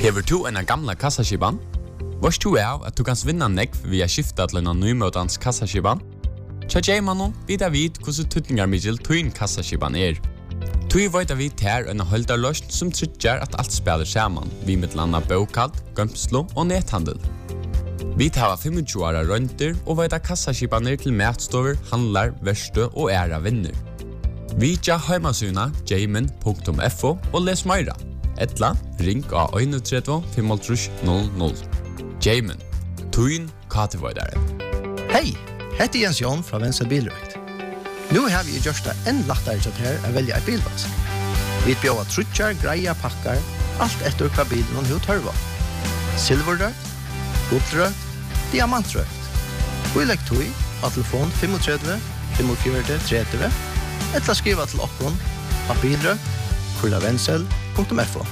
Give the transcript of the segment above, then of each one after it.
Hever du en gamla kassaskiban? Varst du av at du kan vinna nekv via skifta til en nymøtans kassaskiban? Tja Jaymanon vidar vid hvordan tutningarmiddel tuin kassaskiban Tui veit vi ter en holdarløst som tryggjar at alt spiller saman, vi mittlanda bokald, gømslo og nethandel. Vi tar 25 åra rønter og veit kassaskibaner til matstover, handlar, verstø og æra vinner. Vi tja heimasuna jayman.fo og les meira. Etla, ring av 31 500. Jayman, tuin katevoidare. Hei, heter Jens Jon fra Venstre Bilrøkt. Nu har vi gjort det enn lettere til her å velge et bilvask. Vi bjør trutjar, greia, pakkar, alt etter hva bilen og hva tørva. Silverrøkt, gullrøkt, diamantrøkt. Og i legg tog av telefon 35 45 30 eller skriva til okkon av bilrøkt@vensel.fo.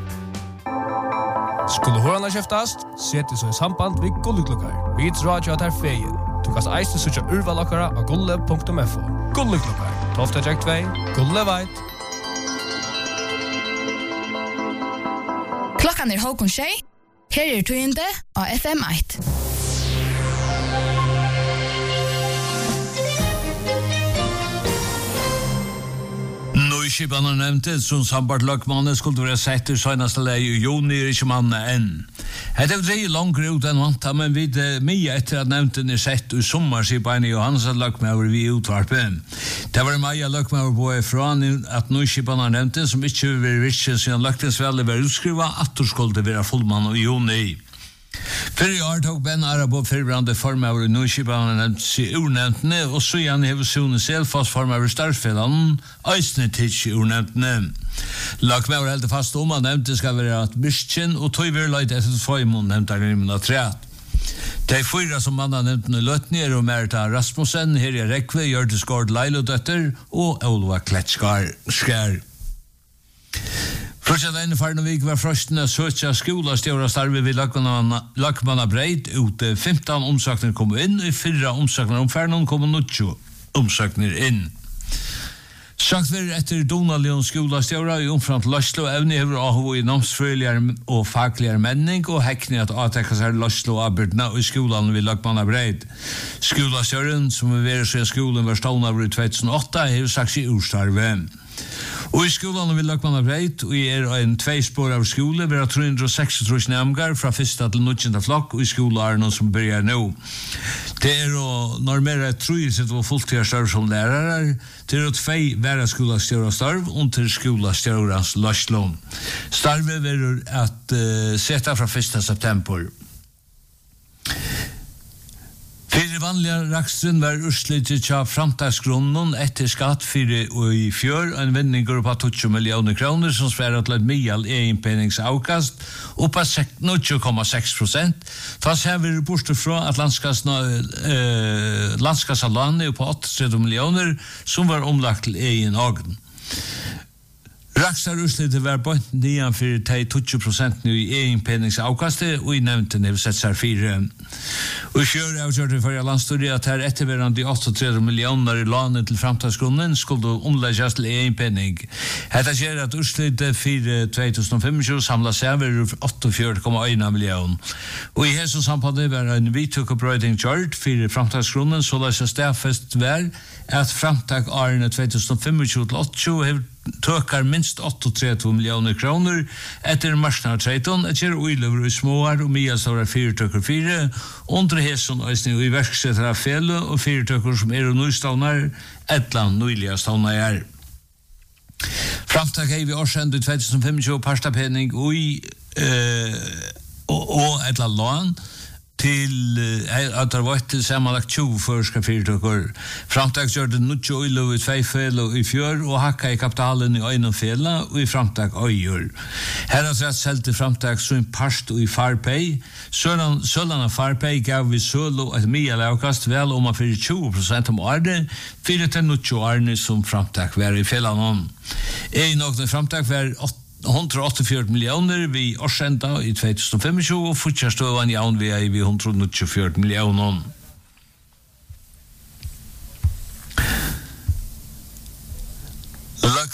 Skulle hørene kjeftast, sette seg i samband ved Gulleklukkar. Vi drar jo at her feien. Du kan eiste søtja urvalakkara av gulle.fo. Gulleklukkar, Tofta Jack 2, Gulle veit. Klokkan halvgång 6. Her tøyende av FM1. Nøyskipanen nevnte som sambart løkmannen skulle være sett i søgnaste leie i juni ikke manne enn. Hette dreie langere ut enn vanta, men vi mye etter at nevnten sett i sommarskipanen i Johannes løkmaver vi utvarpe. Det var Maja løkmaver på fra at nøyskipanen nevnte som ikke vil være virkelig siden løktingsveldet var utskriva at du skulle være fullmann i juni. Fyrir år tog Ben Arabo fyrbrande formøver i nøyskipanen nevnt seg urnevntene, og så igjen hever Sune Selfoss formøver startfellan, eisne tids i urnevntene. Løkmaver heldte fast at nevnte skal være at Myskjen, og tog vi løyt etter Tvøymon nevnt av Grimmen av Treat. De fyra som mann har nevnt Løtner og Merita Rasmussen, Herje Rekve, Gjørte Skård Leilodøtter og Olva Kletskar. Først denne Farnevik var frøsten av søtja skolastjøra starve ved Lakmanna Breit ute 15 omsøkner kom inn, og 4 omsøkner om ferden kom 20 omsøkner inn. Sagt vi etter Donalion skolastjøra i omframt Løslo evne hever AHO i namsfølger og fagligere menning og hekne at avtekka seg Løslo arbeidna i skolan ved Lakmanna Breit. Skolastjøren som vi være seg skolen var stående over i 2008 hever sagt seg urstarve. Og i skolan vil Lakmanna Breit, og i en 2 spår av skole, vil ha 306 nemgar fra 1. til 9. flokk, og i skolaren som begynner nå. Det å normere 3 sitt og fulltidsstørv som lærere, det å 2 være skolastjøra-starv, og til skolastjørans løslån. Starvet vil at sette fra 1. september. Fyrir vanliga rakstren var urslitet tja framtagsgrunnen etter skatt fyrir og i fjør, en vendingur på 20 millioner kroner som sverre til et mial egenpenningsavkast og på 0,6%. Fast her vil borte fra at landskassalandet på 38 millioner som var omlagt til egen agn. Raksar utslitet var bønt nian for 20% nu i egenpenningsavkastet og i nevnten har sett seg 4. Og i fjør avgjørte for landstudie at her etterværende 38 millioner i lånet til framtagsgrunnen skulle omlegges til egenpenning. Dette skjer at utslitet for 2025 samlet seg over 48,1 million. Og i hese sampannet var en vidtøkkebrøyding gjort for framtagsgrunnen så la seg stedfest vær at framtag årene 2025-80 tøkar minst 38 millioner kroner etter marsnartreiton etter uilever i småar og miastora 4-4 under hesson og i verksetter av fele og 4 som nøystavnar etlan nøyliga stavnar Framtak hei vi årsend i 2025 parstapenning og etla lån til at det var til sammenlagt 20 førska fyrtøkker. Framtak gjør det nødt til øylo i 2 fele i fjør og hakka i kapitalen i øyne fele og i framtak øyer. Her har rett selv til framtak som parst og i farpei. Sølan av farpei gav vi sølo et mye lavkast vel om man fyrir 20% om året fyrir til nødt til årene som framtak var i felanon. Nokne framtak var 184 millioner vi årsenda i 2025 og fortsattstøvan i avn vi 194 millioner.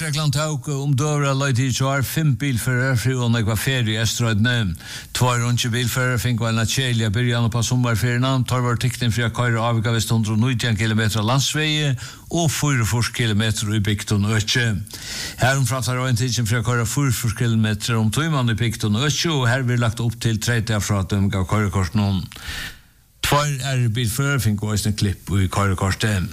Lokreglan tog døra løyd i kjær 5 bilfører fri og nekva ferie i Estrøydne. 2 bilfører fikk en kjelige byrjan på sommerferien. 12 var tikten fri å køyre avvika vest 190 km landsveie og 44 km i Bygton Øtje. Her omfrattar en tidsen fri å køyre 44 km tøyman i Bygton Øtje, og her vi lagt opp til 30 fra at de gav køyrekort noen. 2 bilfører fikk også en klipp i køyrekortet.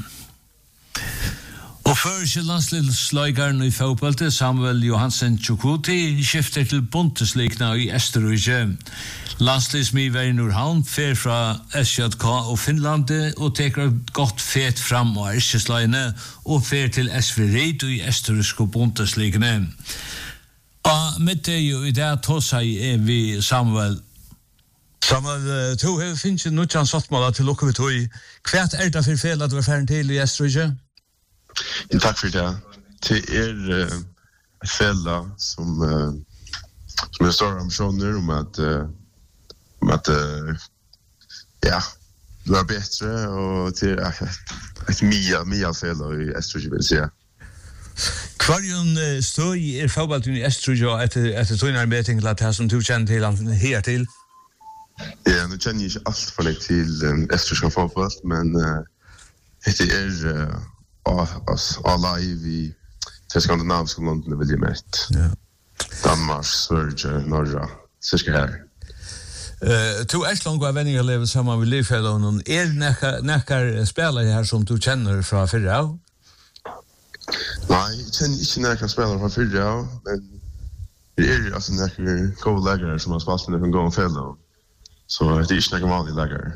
Og før landslagaren i fotballet, Samuel Johansen Chukwuti, skifter til Bundesliga i Østerrike. Landslagsmiveren Nordhavn fer fra SJK og Finlande og teker godt fet fram og erkeslagene og fer til SV Ried i Østerrike Bundesliga. Og med det jo i det tåseg vi Samuel. Samuel, to har finnet noe sattmål til lukke vi tog. Hva det for fel at du er ferdig til i Østerrike? Tack för det. Till ett fälla som är stora ambitioner om att ja, du är bättre och till ett mia fälla i Österrike vill säga. Kvarjon stod i fotbollen i Österrike efter tränarbeting till att som du känner till han här till. Ja, nu känner jag inte allt för dig till Österrike fotboll, men det är alla i de skandinaviska länderna vill jag mest. Ja. Danmark, Sverige, Norge, cirka här. To långt var vänner lever samman med Livfälla och någon näkar spelare här som du känner från förra? Nej, jag känner inte näkar spelare från förra, men det är alltså näkar co-lägare som har spelat med en gång Fälla. Så det är inte näkar vanlig lägare.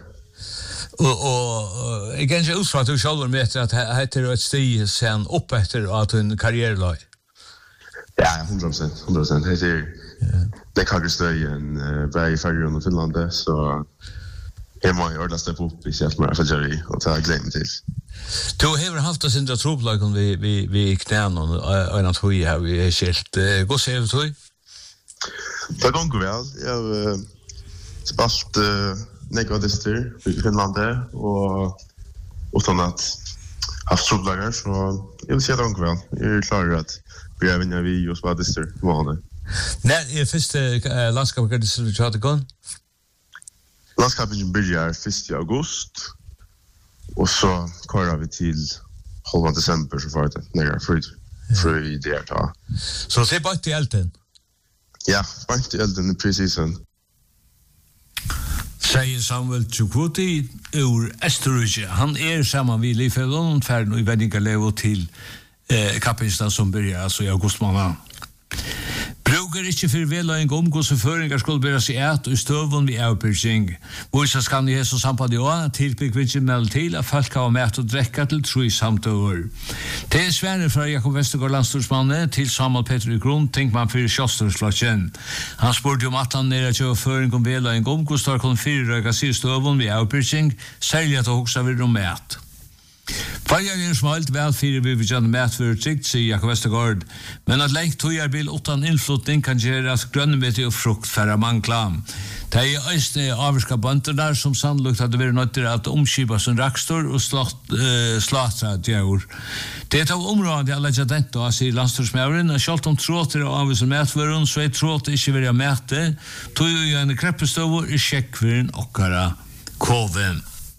Og jeg kan ikke utfra at du selv med etter at heter et stig sen opp etter at hun karriereløy. Ja, 100%. Det er det kan ikke støy en vei i Färjön og Finland, så jeg må ordentlig steppe opp i selv med Fajari og ta glemme til. Du har haft oss indre troplagen vi knæene og en av tog her, vi er skilt. Gå ser du tog? Det går vel. Jeg har spalt negatister i Finland och utan att haft troplager, så jag vill säga det väl. Jag är klar att vi är vinna vi och spadister vanligt. När är första landskapet du ska ta gå? Landskapet börjar 1 august och så kör vi till halva december så får det några fri där ta. Så se bara till elden. Ja, bara till elden i preseason. Sier Samuel Chukwuti ur Østerrike. Han sammen vid Livfällon og ferdig i vendingarlevo til kappinstad som börjar altså i august måned. Bruker ikke for vedløying om hvordan føringer skulle bæres i et og støvun ved avbyrking. Hvorfor kan i hese samband i år tilbygg vi ikke melde til at folk har med å drekke til tro i samtøver. Det er svære fra Jakob Vestergaard landstorsmanne til Samuel Petter i grunn, tenk man for kjøsterslåtjen. Han spurte om at han nere til føring om vedløying om hvordan kan fyrrøyga sier støvun ved avbyrking, særlig at det hoksa vil om mæt. Farger er smalt vel fire vi vil gjerne mæt for trygt, sier Jakob Vestergaard, men at lengt tøyarbil utan innflutning kan gjøre at grønnemeti og frukt færre mangla. Det er øyne avvirka bønderne som sannlukt hadde vært nødt til at omskipa som rakstor og slatra djur. Det er av området jeg legger dent og sier landstorsmauren, og selv om tråter av avvis mætføren, så er tråter ikke være mæte, tog jo en kreppestøver i sjekkveren okkara koven.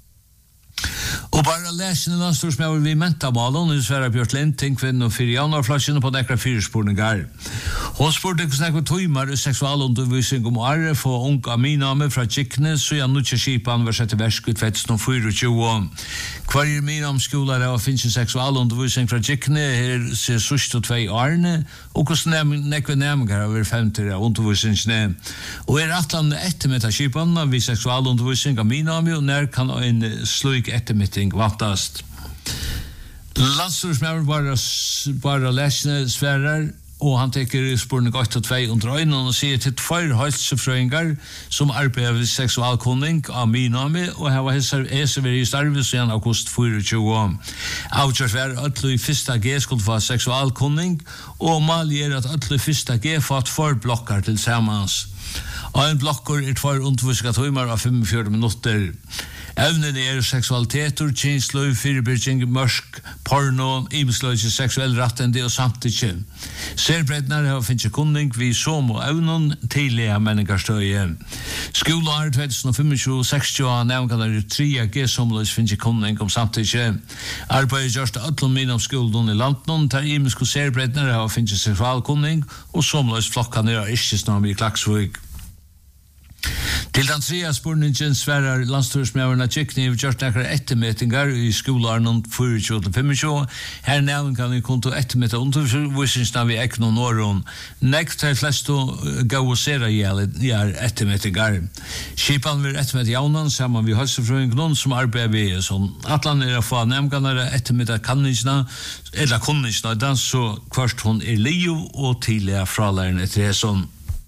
Og bare lesende landstorsmauer vi mentamalen, i Sverre Bjørn Lind, Tinkvinn og 4 januarflasjene på nekra 4 spurningar. Hun spurte hvordan jeg var tøymer i seksualundervisning om arre for unga miname fra Kikne, så jeg nødde skipan var sett i versk ut 2024. Hver minamskoler av finnes seksualundervisning fra Kikne her ser sørst og 2 årene, og hvordan nekve nærmengar har vært 50 av undervisningsne. Og atlan ettermetta skipan vi seksualundervisning av miname, og nær kan en slik ettermitting vattast. Landstorsmauer bare lesende sverrer, og han teker spurning 8 og 2 under øynene og sier til 2 helsefrøyngar som arbeider ved seksualkunning av miname, og her var hese i starve siden august 24. Avgjørt var øtlo i 1. G skulle få seksualkunning, og mali at øtlo i 1. G fått 4 blokkar til samans. Og en blokker 2 underviska tøymer av 45 minutter. Evnen seksualiteter, kjenslu, fyrirbygging, mørk, porno, ibesløyse, seksuell rattende og samtidig. Serbreddnar har finnet kunning vi som og evnen tidlige menneskerstøye. Skoleår 2025-60 har nevnkader 3G somløys finnet kunning om samtidig. Arbeidet gjørst ødlom min om skolen i landen, der imensko serbreddnar har finnet seksualkunning og somløys flokkene er ikke snart i Klaksvøk. Til den tredje spurningen sverrer landstorsmøverne tjekkene i gjort nekker ettermøtinger i skolearnen 24-25. Her nevn kan vi konto ettermøte undervisningsene vi ikke noen åren. Nekt til fleste gavosere gjør ettermøtinger. Skipan vil ettermøte jaunan sammen med helsefrøyngene som arbeider ved sånn. Atlan å få nevnganere ettermøte kanningene, eller kunningene, så kvart hun lio og tidligere fralærende til det sånn.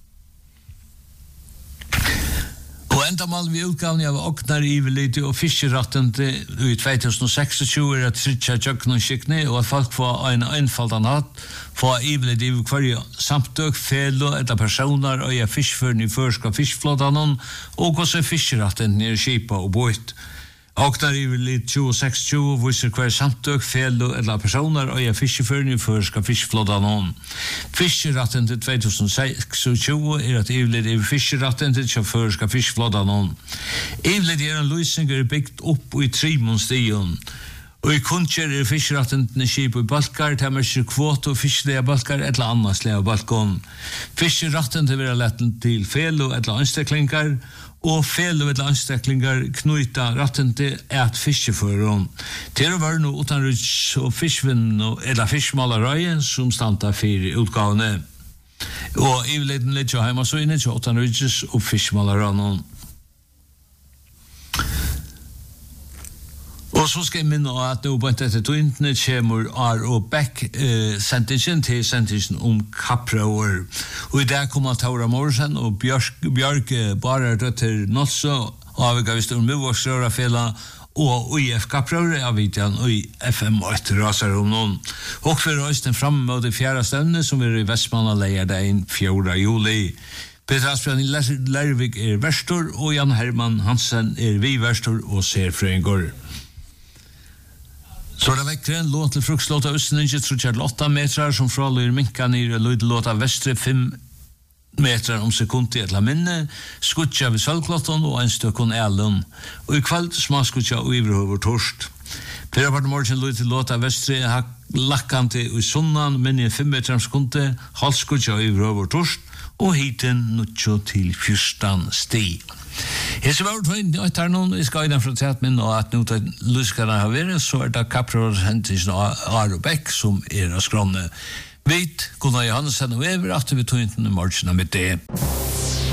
Og enda mal vi utgavning av oknar ivelite og fiskerattende i 2026 at tritja tjøkken og skikkne, og at folk får en einfaldan hatt, får ivelite i hver samtøk, felo, etter personer, og fiskføren i førska fiskflådanen, og også fiskerattende i skipa og båt. Oknar ivelite 2026 viser hver samtøk, felo, eller personer, og fiskføren i førska fiskflådanen. Fiskeratten til 2026 at ivelite i fiskeratten til førska fiskflådanen. Ivelite en løsning bygd opp i Trimonstien. Og i kunnskjer fiskerattene skip i balkar, temmerskjer kvot og fiskelige balkar, eller annarslige balkon. Fiskerattene vil lette til felo eller ansteklingar, og felo eller ansteklingar knuita ratten til et fiskeføren. Til å være noe utenriks og fiskvinn eller fiskmalerøye som standa for utgavene. Og i leden litt av hjemme så inne til utenriks og fiskmalerøye. Og så skal jeg minne at nå på etter tøyntene kommer og Beck sentingen til sentingen om kapprøver. Og i dag kommer Taura Morsen og Bjørk bare til Nåtso, og vi kan vise om Muvåksrørafela og UIF kapprøver av Vidjan og i FM8 raser om noen. Og for oss den fremme mot det fjerde stevne som er i Vestmanna leier den 4. juli. Peter Asbjørn Lervik verstor, og Jan Herman Hansen vi verstor og ser frøyngår. Så det vekker en låt til fruktlåta Østninge, 38 meter, som fralyr minka ned og lydlåta Vestre 5 meter om sekund i et la minne, skutja ved Sølvklotton og en støkken Elun, og i kveld smaskutja og iverhover torst. Per part morgen lyd til låta Vestre lakkante i sunnan, minne 5 meter om sekund, halskutja og iverhover torst, og hiten nutjo til 14 sti. Hese var tvinn, jeg tar noen i skajden fra teatmen, og at noe til luskerne har vært, så det kapprøver hentisen av Aro Beck som av skrånne. Vit, Gunnar Johansen og Ever, at vi tog inn til morgenen med det.